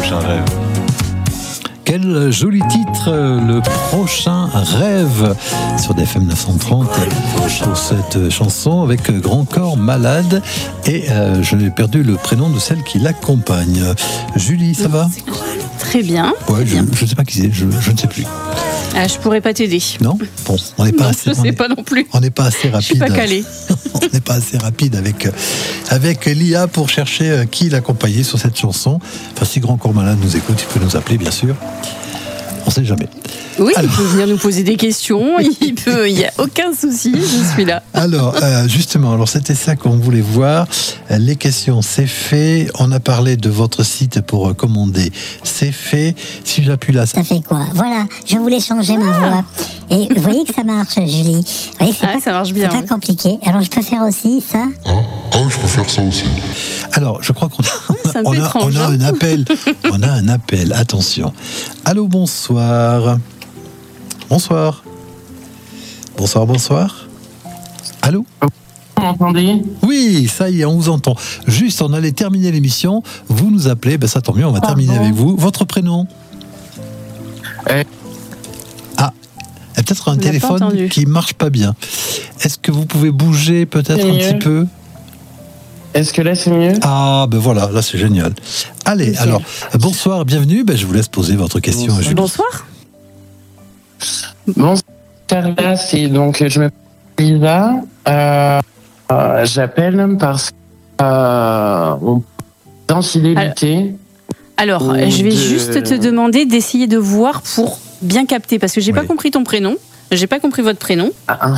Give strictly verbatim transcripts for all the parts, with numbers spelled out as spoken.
prochain rêve. Quel joli titre, Le prochain rêve, sur D F M neuf cent trente pour cette chanson avec Grand Corps Malade. Et euh, je n'ai perdu le prénom de celle qui l'accompagne. Julie, ça va ? Très bien. Ouais, très je ne sais pas qui c'est, je, je ne sais plus. Ah, je pourrais pas t'aider. Non ? Bon, on n'est pas non, assez. Je sais pas non plus. On n'est pas assez rapide. Je suis pas calée. On n'est pas assez rapide avec, avec l'I A pour chercher qui l'accompagnait sur cette chanson. Enfin, si Grand Corps Malade nous écoute, il peut nous appeler, bien sûr. On ne sait jamais. Oui, alors, il peut venir nous poser des questions. Il peut, il n'y a aucun souci. Je suis là. Alors, euh, justement, alors c'était ça qu'on voulait voir. Les questions, c'est fait. On a parlé de votre site pour commander, c'est fait. Si j'appuie là, ça fait quoi ? Voilà, je voulais changer ma voix. Et vous voyez que ça marche, Julie. Vous voyez que c'est ah, pas, ça marche bien. C'est pas oui. compliqué. Alors, je peux faire aussi ça ? Ah, ah je peux faire ça aussi. Alors, je crois qu'on a, c'est un on peu a, étrange, on a hein. un appel. On a un appel. Attention. Allô, bonsoir. Bonsoir. Bonsoir, bonsoir. Allô ? Vous m'entendez ? Oui, ça y est, on vous entend. Juste, on allait terminer l'émission. Vous nous appelez, ben ça tombe bien, on va Ah terminer bon. avec vous. Votre prénom ? euh... Ah, il y a peut-être un on téléphone qui marche pas bien. Est-ce que vous pouvez bouger peut-être c'est un mieux. petit peu ? Est-ce que là c'est mieux ? Ah, ben voilà, là c'est génial. Allez, okay. alors, bonsoir, bienvenue. Ben, je vous laisse poser votre question bonsoir. à Julie. Bonsoir. Bonsoir, Carla, c'est donc je m'appelle Lisa. Euh, euh, j'appelle parce que euh, on d'infidélité. Alors, alors je vais de... juste te demander d'essayer de voir pour bien capter, parce que j'ai oui. pas compris ton prénom, j'ai pas compris votre prénom. Ah,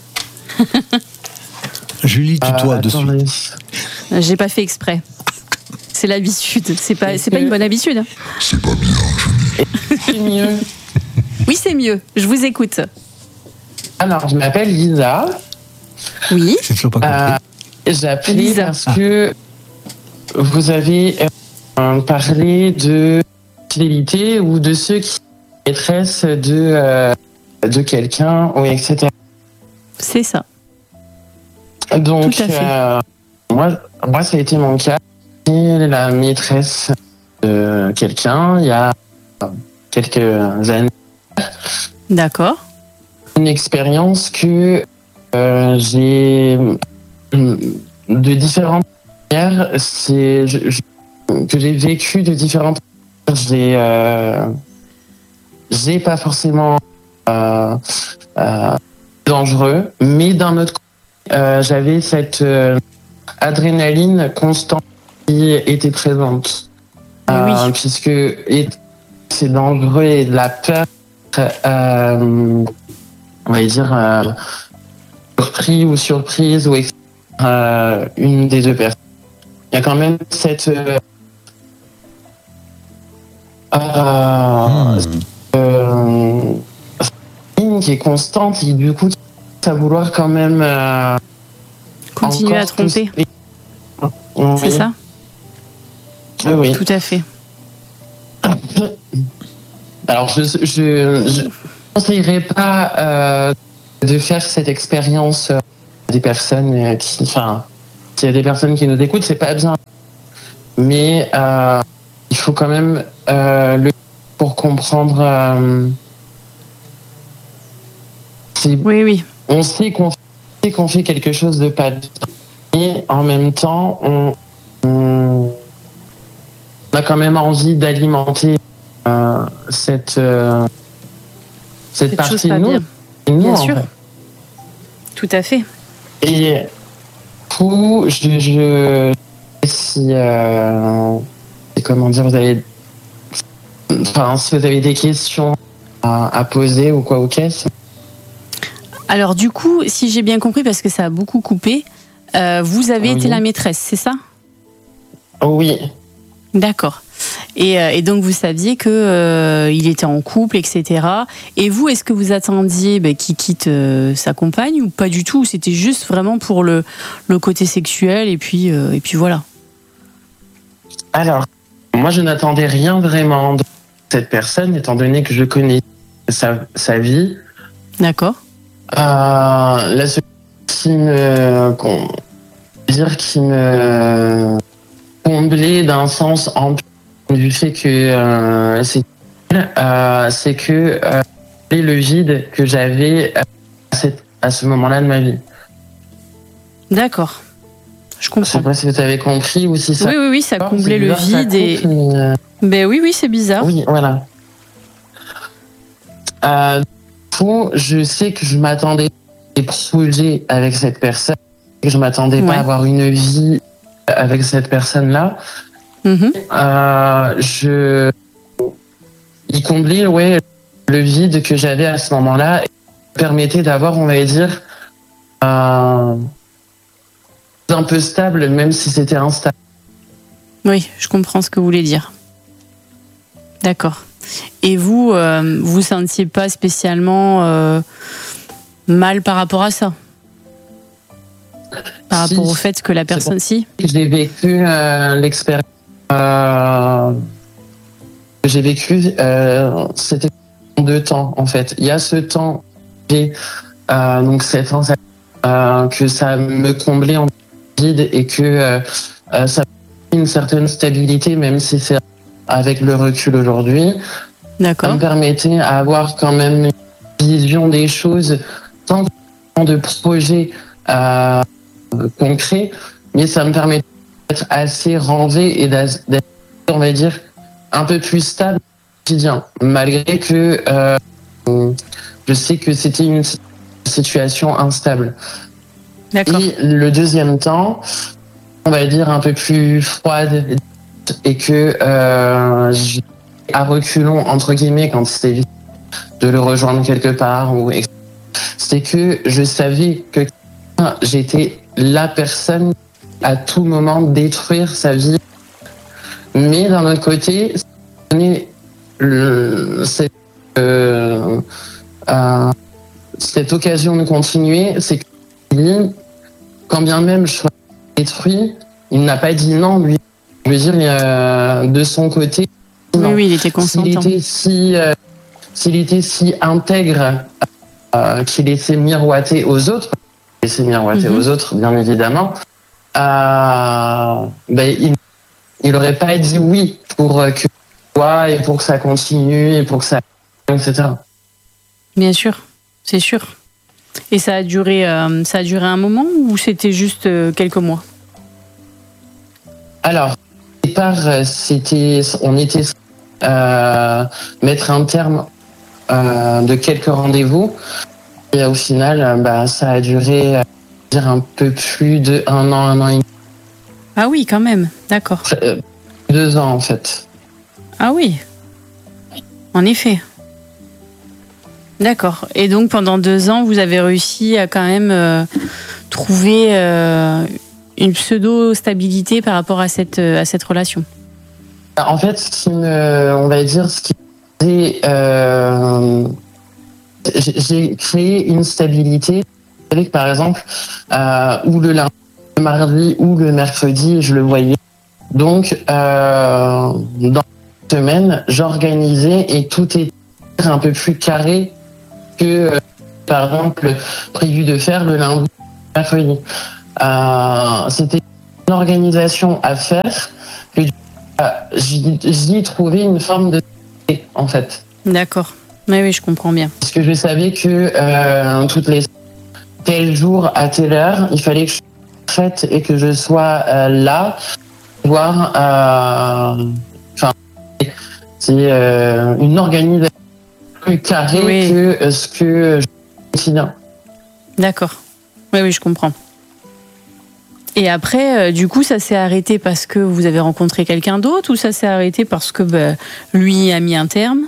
Julie, tutoie euh, de attendez. suite. J'ai pas fait exprès. C'est l'habitude, c'est pas, c'est pas une bonne habitude. C'est pas bien, Julie. C'est mieux. Oui, c'est mieux. Je vous écoute. Alors, je m'appelle Lisa. Oui. J'ai toujours pas compris. Euh, J'appelais Lisa. parce que vous avez euh, parlé de fidélité ou de ceux qui sont maîtresses de, euh, de quelqu'un, ou et cetera. C'est ça. Donc, Tout à fait. euh, moi, moi, ça a été mon cas. J'étais la maîtresse de quelqu'un il y a quelques années. D'accord. Une expérience que euh, j'ai de différentes manières, c'est je, je, que j'ai vécu de différentes manières. J'ai euh, j'ai pas forcément euh, euh, dangereux, mais d'un autre côté, euh, j'avais cette euh, adrénaline constante qui était présente, euh, Oui. puisque et, c'est dangereux et de la peur. Euh, on va dire euh, surpris ou surprise ou euh, une des deux personnes. Il y a quand même cette euh, euh, euh, ligne qui est constante et du coup à vouloir quand même euh, Continuer à tromper. Plus... Oui. C'est ça ? Oui, oui. Tout à fait. Alors, je je, je conseillerais pas euh, de faire cette expérience euh, des personnes euh, qui, enfin, s'il y a des personnes qui nous écoutent, c'est pas bien. Mais euh, il faut quand même euh, le pour comprendre. Euh, oui, oui. On sait qu'on sait qu'on fait quelque chose de pas bien, et en même temps, on, on a quand même envie d'alimenter euh, cette euh, cette, cette partie de nous, nous, bien en sûr. Fait. Tout à fait. Et du coup, je, je si euh, comment dire, vous avez, enfin, si vous avez des questions à, à poser ou quoi, ok. Alors du coup, si j'ai bien compris, parce que ça a beaucoup coupé, euh, vous avez oui. été la maîtresse, c'est ça ? Oui. D'accord. Et, euh, et donc vous saviez que euh, il était en couple, et cetera. Et vous, est-ce que vous attendiez bah, qu'il quitte euh, sa compagne ou pas du tout ? C'était juste vraiment pour le, le côté sexuel et puis euh, et puis voilà. Alors, moi je n'attendais rien vraiment de cette personne, étant donné que je connais sa, sa vie. D'accord. Euh, la seule qui me, qu'on, dire qui me comblait d'un sens en du fait que euh, c'est euh, c'est que euh, le vide que j'avais à, cette, à ce moment-là de ma vie. D'accord. Je Je sais comprends. pas si vous avez compris ou si ça. Oui, oui, oui, ça C'est comblait le bizarre, ça vide et. coupe, mais, euh, Ben oui, oui, c'est bizarre. Oui, voilà. Euh, du coup, je sais que je m'attendais à des projets avec cette personne, que je m'attendais Ouais. pas à avoir une vie avec cette personne-là. Mhm. Euh, je, il comblait, ouais, le vide que j'avais à ce moment-là et me permettait d'avoir, on va dire, euh, un peu stable, même si c'était instable. Oui, je comprends ce que vous voulez dire. D'accord. Et vous, euh, vous sentiez pas spécialement euh, mal par rapport à ça? Par Si, rapport au fait que la personne, si? J'ai vécu euh, l'expérience. Euh, que j'ai vécu, euh, c'était en deux temps en fait. Il y a ce temps, j'ai euh, donc sept ans, euh, que ça me comblait en vide et que euh, euh, ça me une certaine stabilité, même si c'est avec le recul aujourd'hui. Ça D'accord. me permettait à avoir quand même une vision des choses sans de projets euh, concrets, mais ça me permettait d'être assez rangé et d'être, on va dire, un peu plus stable au quotidien, malgré que euh, je sais que c'était une situation instable. D'accord. Et le deuxième temps, on va dire un peu plus froide et que euh, j'ai à reculons entre guillemets quand c'était de le rejoindre quelque part ou c'est que je savais que j'étais la personne à tout moment détruire sa vie, mais d'un autre côté le, cette, euh, euh, cette occasion de continuer, c'est que lui, quand bien même je sois détruit, il n'a pas dit non, lui. Je veux dire, euh, de son côté, non. Oui, oui, il était consentant. S'il était si, euh, s'il était si intègre euh, qu'il laissait miroiter aux autres, laisser miroiter Mhm. aux autres, bien évidemment, euh, ben, il il aurait pas dit oui pour euh, que toi et pour que ça continue et pour que ça, et cetera. Bien sûr, c'est sûr. Et ça a duré, euh, ça a duré un moment ou c'était juste euh, quelques mois? Alors, au départ, euh, c'était, on était euh, mettre un terme euh, de quelques rendez-vous. Et au final, euh, bah, ça a duré euh, dire un peu plus de un an, un an et demi, Ah oui, quand même. D'accord. euh, deux ans en fait. Ah oui. En effet. D'accord. Et donc pendant deux ans, vous avez réussi à quand même euh, trouver euh, une pseudo-stabilité par rapport à cette, à cette relation. En fait, ce qui me, on va dire, ce qui faisait, euh, j'ai j'ai créé une stabilité avec, par exemple, euh, ou le lundi, le mardi ou le mercredi, je le voyais. Donc, euh, dans la semaine, j'organisais et tout était un peu plus carré que, euh, par exemple, prévu de faire le lundi, le mercredi. Euh, C'était une organisation à faire que j'y j'y ai trouvé une forme de en fait. D'accord. Oui, oui, je comprends bien. Parce que je savais que euh, toutes les tel jour à telle heure, il fallait que je sois prête et que je sois euh, là, voir. Enfin, euh, c'est euh, une organisation plus carrée Oui. que euh, ce que je fais au quotidien. D'accord. Oui, oui, je comprends. Et après, euh, du coup, ça s'est arrêté parce que vous avez rencontré quelqu'un d'autre ou ça s'est arrêté parce que bah, lui a mis un terme?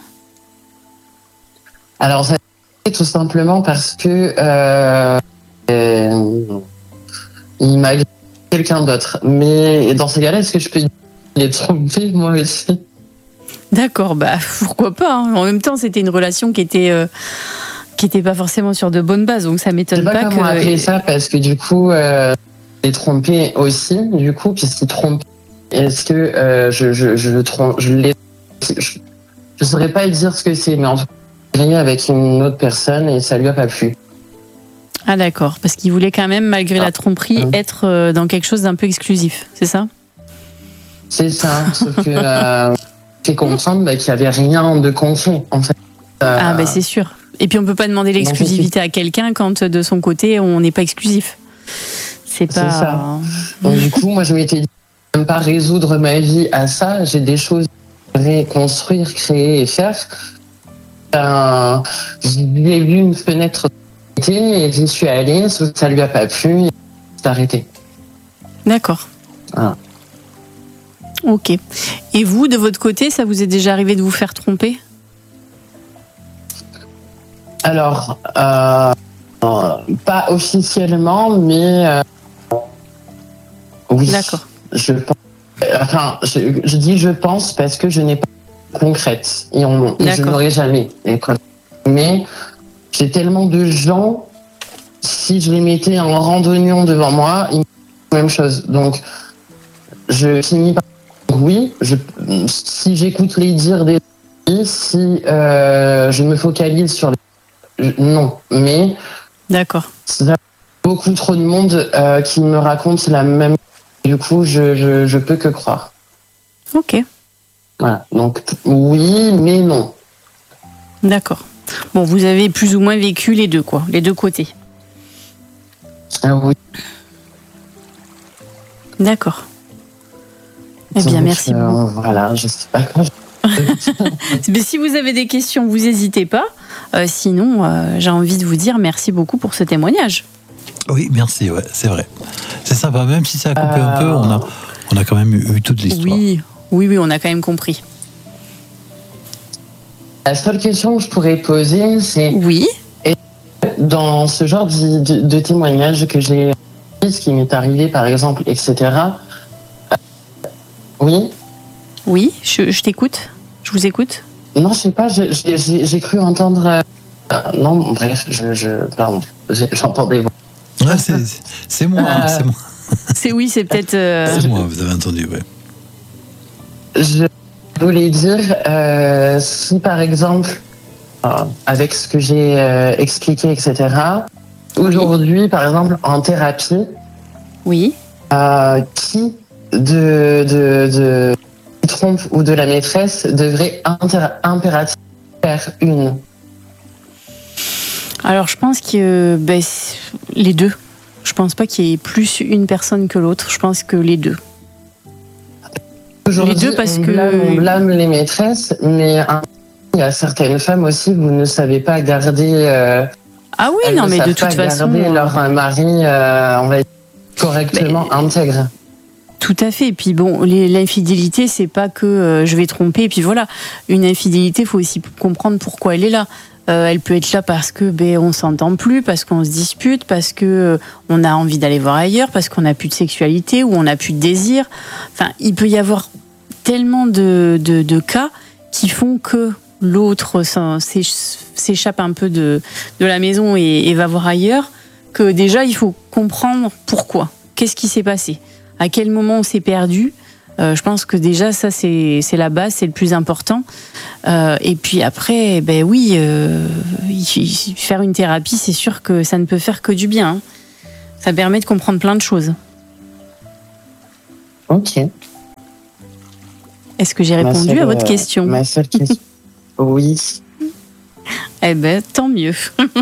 Alors, ça c'est tout simplement parce que euh, euh, il m'a agressé quelqu'un d'autre. Mais dans ces cas-là, est-ce que je peux les tromper moi aussi? D'accord, bah pourquoi pas. Hein. En même temps, c'était une relation qui était euh, qui était pas forcément sur de bonnes bases, donc ça Je m'étonne sais pas pas comment que. appeler ça parce que du coup, euh, les tromper aussi, du coup, puisqu'il trompe. Est-ce que euh, je, je, je le trompe, je l'ai, je, je saurais pas dire ce que c'est, mais en tout cas, j'ai rien avec une autre personne et ça lui a pas plu. Ah d'accord, parce qu'il voulait quand même, malgré Ah. la tromperie, Mmh. être euh, dans quelque chose d'un peu exclusif, c'est ça? C'est ça, sauf que euh, j'ai comprendre bah, qu'il n'y avait rien de concret, en fait. Euh, Ah, ben c'est sûr. Et puis on peut pas demander l'exclusivité à quelqu'un quand de son côté on n'est pas exclusif. C'est pas. C'est ça. Donc du coup, moi je m'étais dit, je ne vais pas résoudre ma vie à ça. J'ai des choses à reconstruire, créer et faire. Ben, j'ai vu une fenêtre et j'y suis allée, sauf que ça lui a pas plu, et c'est arrêté. D'accord. Ah. Ok. Et vous, de votre côté, ça vous est déjà arrivé de vous faire tromper? Alors, euh, euh, pas officiellement, mais euh, oui. D'accord. Je pense. Enfin, je, je dis je pense parce que je n'ai pas de concrète et, on, et je n'aurai jamais les preuves. Mais j'ai tellement de gens, si je les mettais en randonnion devant moi, ils me font la même chose. Donc, je finis par oui. Je, si j'écoute les dires des gens, si euh, je me focalise sur les non, mais d'accord. Il y a beaucoup trop de monde euh, qui me raconte la même. Du coup, je, je, je peux que croire. Ok. Voilà. Donc, oui, mais non. D'accord. Bon, vous avez plus ou moins vécu les deux, quoi, les deux côtés. Ah oui. D'accord. Eh bien, Donc, merci euh, beaucoup. Voilà, je sais pas quoi. Mais si vous avez des questions, vous n'hésitez pas. Euh, sinon, euh, j'ai envie de vous dire merci beaucoup pour ce témoignage. Oui, merci, ouais, c'est vrai. C'est sympa, même si ça a coupé Euh... un peu, on a, on a quand même eu, eu toute l'histoire. Oui, oui, oui, on a quand même compris. La seule question que je pourrais poser, c'est oui. Dans ce genre de, de, de témoignage que j'ai, ce qui m'est arrivé, par exemple, et cetera. Euh, oui. Oui, je, je t'écoute. Je vous écoute. Non, je sais pas. J'ai, j'ai, j'ai cru entendre. Euh, non, bref, je, je pardon, j'entends des voix. Ouais, c'est, c'est moi, euh, c'est moi. C'est oui, c'est peut-être. Euh... C'est moi, vous avez entendu, ouais. Je voulais dire, euh, si par exemple, euh, avec ce que j'ai euh, expliqué, et cetera. Aujourd'hui, par exemple, en thérapie, oui, euh, qui de de de trompe ou de la maîtresse devrait inter- impérativement faire une? Alors, je pense que ben, les deux. Je pense pas qu'il y ait plus une personne que l'autre. Je pense que les deux. Aujourd'hui, les deux parce on que blâme, on blâme les maîtresses, mais hein, il y a certaines femmes aussi, vous ne savez pas garder. Euh, ah oui, non, mais de toute façon, garder leur mari, euh, on va dire, correctement mais... intègre. Tout à fait. Et puis bon, les, l'infidélité, c'est pas que euh, je vais tromper. Et puis voilà, une infidélité, il faut aussi comprendre pourquoi elle est là. Euh, elle peut être là parce que ben on s'entend plus, parce qu'on se dispute, parce que euh, on a envie d'aller voir ailleurs, parce qu'on n'a plus de sexualité ou on n'a plus de désir. Enfin, il peut y avoir tellement de, de, de cas qui font que l'autre s'échappe un peu de, de la maison et, et va voir ailleurs. Que déjà, il faut comprendre pourquoi. Qu'est-ce qui s'est passé ? À quel moment on s'est perdu ? Euh, je pense que déjà ça c'est c'est la base, c'est le plus important. Euh, et puis après, ben oui, euh, faire une thérapie, c'est sûr que ça ne peut faire que du bien. Hein. Ça permet de comprendre plein de choses. Ok. Est-ce que j'ai répondu seule, à votre question ? Ma seule question. Oui. Eh ben, tant mieux.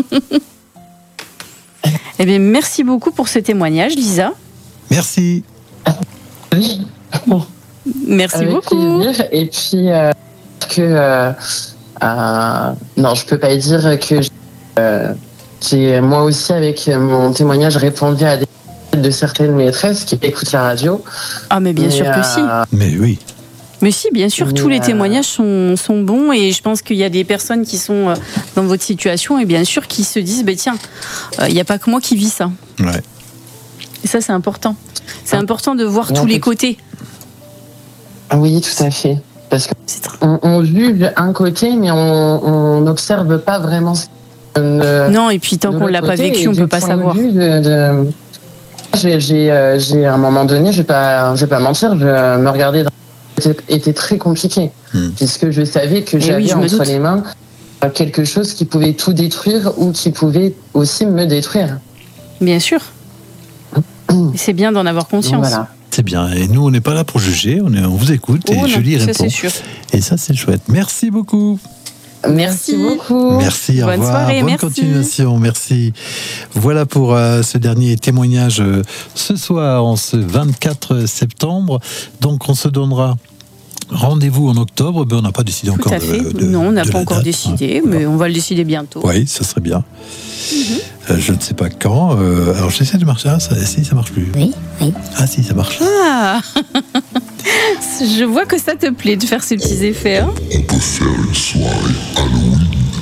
Eh bien, merci beaucoup pour ce témoignage, Lisa. Merci. Oui. Merci Avec beaucoup. Plaisir. Et puis euh, que euh, euh, non, je peux pas dire que euh, j'ai moi aussi avec mon témoignage répondu à des de certaines maîtresses qui écoutent la radio. Ah mais bien mais sûr euh, que si. Mais oui. Mais si, bien sûr, mais tous euh... les témoignages sont, sont bons et je pense qu'il y a des personnes qui sont dans votre situation et bien sûr qui se disent, bah, tiens, il euh, n'y a pas que moi qui vis ça. Ouais. Et ça, c'est important. C'est ah. important de voir non, tous les côtés. Oui, tout à fait. Parce qu'on on juge un côté, mais on n'observe pas vraiment. Euh, non, et puis tant qu'on ne l'a pas vécu, on ne peut pas savoir. De, de... J'ai, j'ai, euh, j'ai, à un moment donné, je ne vais pas, je vais pas mentir, je me regardais dans... C'était, était très compliqué, mmh. puisque je savais que et j'avais oui, entre les mains quelque chose qui pouvait tout détruire ou qui pouvait aussi me détruire. Bien sûr. Mmh. C'est bien d'en avoir conscience. Voilà. C'est bien. Et nous, on n'est pas là pour juger, on, est, on vous écoute Oh et non, Julie ça, répond. c'est sûr. Et ça, c'est chouette. Merci beaucoup. Merci beaucoup. Merci, au Bonne revoir. soirée, Bonne merci. continuation, merci. Voilà pour euh, ce dernier témoignage euh, ce soir, en ce vingt-quatre septembre. Donc, on se donnera rendez-vous en octobre. Ben, on n'a pas décidé Tout encore à de, fait. de- non, on n'a de pas la encore date, décidé, hein. mais on va le décider bientôt. Oui, ça serait bien. Mhm. Euh, je ne sais pas quand. Euh, alors, j'essaie de marcher. Ah, ça, si, ça marche plus. Oui, oui. Ah, si, ça marche. Ah Je vois que ça te plaît de faire ces petits effets. Hein. On peut faire une soirée Halloween.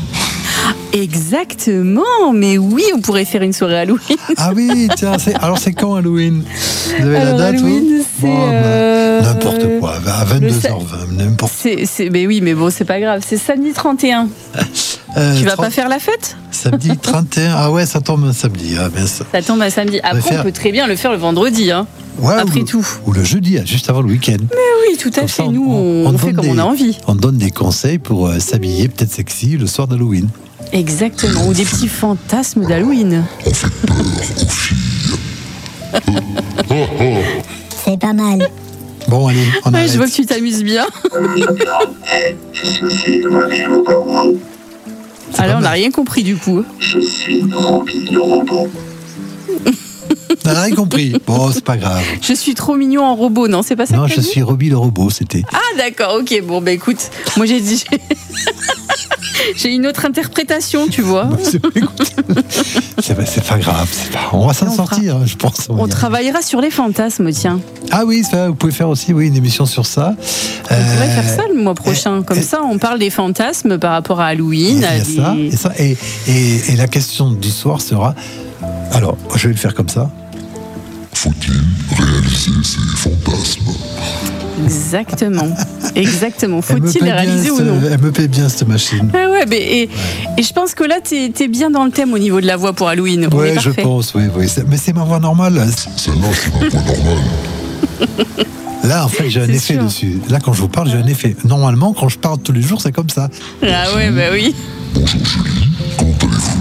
Exactement, mais oui, on pourrait faire une soirée Halloween. Ah oui, tiens, c'est- alors c'est quand Halloween? Vous avez Alors, la date? Halloween, vous c'est, Bon, ben, euh, n'importe quoi, à vingt-deux heures vingt, n'importe C'est, c'est, mais oui, mais bon, c'est pas grave. C'est samedi trente et un. Euh, Tu vas trente pas faire la fête? Samedi trente et un, ah ouais, ça tombe un samedi. Ah, ben ça... Ça tombe à samedi. Après, faire- on peut très bien le faire le vendredi. Hein. ouais, Après ou, tout. Ou le jeudi, juste avant le week-end. Oui, tout à Comme fait. ça, Nous, on, on fait donne comme des- on a envie. On donne des conseils pour euh, s'habiller peut-être sexy le soir d'Halloween. Exactement. Ou des petits fantasmes d'Halloween. On fait peur aux filles. C'est pas mal. Bon, allez, on Ouais, arrête. je vois que tu t'amuses bien. C'est Alors, pas on n'a mal. rien compris du coup. On n'a rien compris. Bon, c'est pas grave. Je suis trop mignon en robot, non? C'est pas ça Non, que t'as je dit suis Robbie le robot, c'était. Ah, d'accord, ok. Bon, bah écoute, moi j'ai dit. J'ai une autre interprétation, tu vois. C'est écoute, c'est pas, c'est pas grave. c'est Pas... On va s'en On fera- sortir, hein, je pense. On y travaillera sur les fantasmes, tiens. Ah oui, ça, vous pouvez faire aussi oui, une émission sur ça. On pourrait Euh, faire ça le mois prochain. Comme et- ça, on parle des fantasmes par rapport à Il y Halloween. a à ça, des- et, ça et, et, et la question du soir sera. Alors, je vais le faire comme ça. Faut-il réaliser ses fantasmes? Exactement. Exactement. Elle me Faut-il paie les bien, réaliser ou ce- non? Elle me paie bien cette machine. Ah ouais, mais et, et je pense que là, t'es es bien dans le thème au niveau de la voix pour Halloween. On est Oui, je parfait. pense, oui, oui. C'est- Mais c'est ma voix normale. Celle-là, c'est ma voix normale. Là, en fait, j'ai un C'est effet sûr. dessus. Là, quand je vous parle, j'ai un effet. Normalement, quand je parle tous les jours, c'est comme ça. Ah ouais, bah oui. Bonjour Julie, comment allez-vous?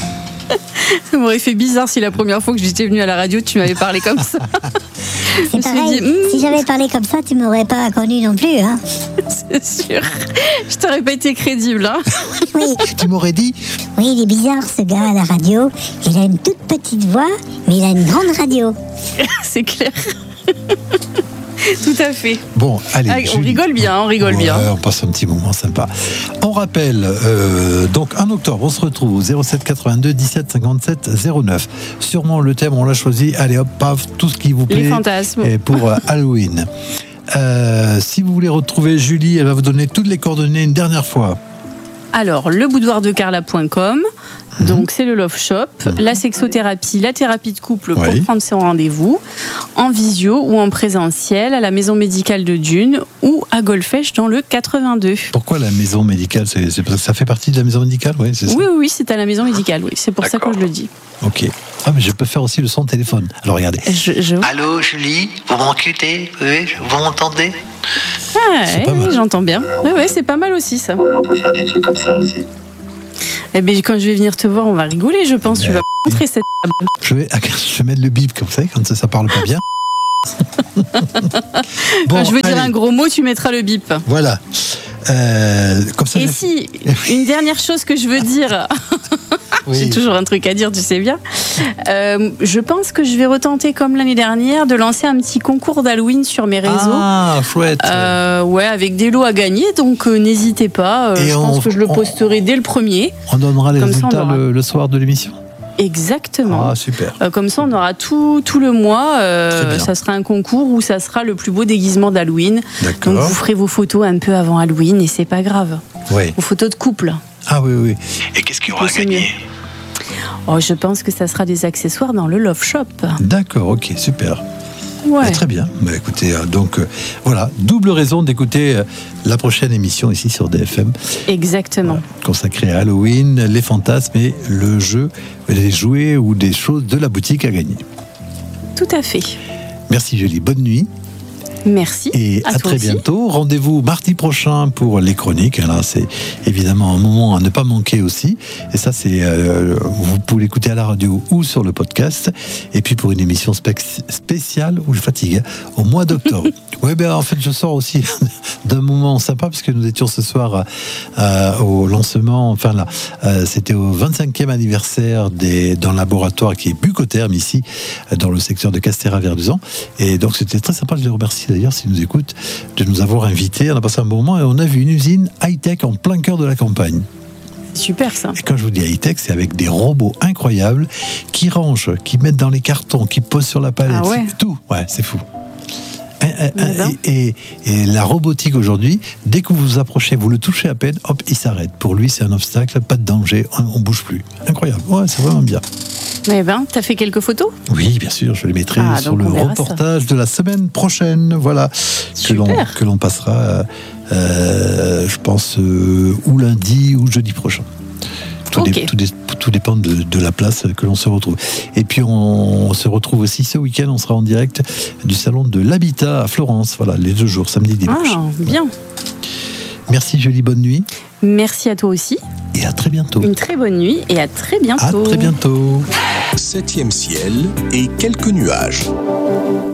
Ça m'aurait fait bizarre si la première fois que j'étais venue à la radio, tu m'avais parlé comme ça. Je me C'est suis pareil. dit, hmm, Si j'avais parlé comme ça, tu m'aurais pas connu non plus. Hein. c'est sûr. Je t'aurais pas été crédible. Hein. Oui, Tu m'aurais dit. oui, il est bizarre ce gars à la radio. Il a une toute petite voix, mais il a une grande radio. C'est clair. Tout à fait. Bon, allez. Ah, on Julie. rigole bien, on rigole Ouais, bien. on passe un petit moment sympa. On rappelle, euh, donc en octobre, on se retrouve au zéro sept quatre-vingt-deux dix-sept cinquante-sept zéro neuf. Sûrement le thème, on l'a choisi. Allez hop, paf, tout ce qui vous plaît. Les fantasmes. Et pour euh, Halloween. Euh, si vous voulez retrouver Julie, elle va vous donner toutes les coordonnées une dernière fois. Alors, le boudoir de Carla point com, donc c'est le Love Shop, la sexothérapie, la thérapie de couple pour Oui. prendre son rendez-vous, en visio ou en présentiel, à la maison médicale de Dune ou à Golfech dans le quatre-vingt-deux. Pourquoi la maison médicale? C'est c'est parce que ça fait partie de la maison médicale, oui, c'est ça. Oui, oui, oui, c'est à la maison médicale, oui, c'est pour ça que je le dis. Ok. Ah, mais je peux faire aussi le son de téléphone. Alors regardez. Je, je... Allô Julie, vous m'écoutez? Oui, vous m'entendez? Ah, C'est ouais, pas mal. j'entends bien. Ouais, ouais, c'est pas mal aussi ça. Eh ben, quand je vais venir te voir, on va rigoler, je pense. Tu vas montrer cette table. Je vais, je vais mettre le bip comme ça, quand ça, ça parle pas bien. Quand je veux dire allez, un gros mot, tu mettras le bip. Voilà. Euh, comme ça. Et je- si, une dernière chose que je veux dire, Oui. j'ai toujours un truc à dire, tu sais bien. Euh, je pense que je vais retenter, comme l'année dernière, de lancer un petit concours d'Halloween sur mes réseaux. Ah, chouette. Euh, ouais, avec des lots à gagner, donc euh, n'hésitez pas. Euh, Et je on- pense que je le on- posterai dès le premier. On donnera les comme ça, on résultats aura- le, le soir de l'émission. Exactement. Ah, super. Euh, comme ça, on aura tout, tout le mois. euh, Très bien. ça sera un concours où ça sera le plus beau déguisement d'Halloween. Donc D'accord. vous ferez vos photos un peu avant Halloween et c'est pas grave. Oui. Vos photos de couple. Ah oui, oui. Et qu'est-ce qu'il y aura à C'est gagner? mieux. Oh, je pense que ça sera des accessoires dans le Love Shop. D'accord, ok, super. Ouais. Ah, très bien. Bah, écoutez, euh, donc euh, voilà, double raison d'écouter euh, la prochaine émission ici sur D F M, Exactement. consacrée à Halloween, les fantasmes et le jeu, les jouets ou des choses de la boutique à gagner. Tout à fait. Merci Julie, bonne nuit. Merci. Et à, à toi très aussi. bientôt. Rendez-vous mardi prochain pour les chroniques. Là, c'est évidemment un moment à ne pas manquer aussi. Et ça, c'est euh, vous pouvez l'écouter à la radio ou sur le podcast. Et puis pour une émission spec- spéciale où je fatigue au mois d'octobre. Oui, ben en fait, je sors aussi d'un moment sympa parce que nous étions ce soir euh, au lancement. Enfin là, euh, c'était au vingt-cinquième anniversaire des, d'un laboratoire qui est Bucotherm ici, dans le secteur de Castéra-Verduzan. Et donc c'était très sympa. Je les remercie d'ailleurs s'ils nous écoutent de nous avoir invités. On a passé un bon moment et on a vu une usine high-tech en plein cœur de la campagne. Super ça. Et quand je vous dis high-tech, c'est avec des robots incroyables qui rangent, qui mettent dans les cartons, qui posent sur la palette, Ah ouais. c'est tout. Ouais, c'est fou. Et, Ben. et, et, et la robotique aujourd'hui, dès que vous vous approchez, vous le touchez à peine, hop, il s'arrête. Pour lui, c'est un obstacle, pas de danger, on, on bouge plus. Incroyable. Ouais, c'est vraiment bien. Eh ben, t'as fait quelques photos? Oui, bien sûr, je les mettrai Ah, sur donc le on verra reportage de la semaine prochaine. Voilà, que Super. l'on, que l'on passera, euh, je pense, euh, ou lundi ou jeudi prochain. Tout, Ok. dé- tout, dé- tout dépend de, de la place que l'on se retrouve. Et puis on, on se retrouve aussi ce week-end, on sera en direct du salon de l'habitat à Florence. Voilà, les deux jours, samedi et dimanche. Ah, bien. Merci Julie, bonne nuit Merci à toi aussi. et à très bientôt. Une très bonne nuit et à très À bientôt. très bientôt. Septième ciel et quelques nuages.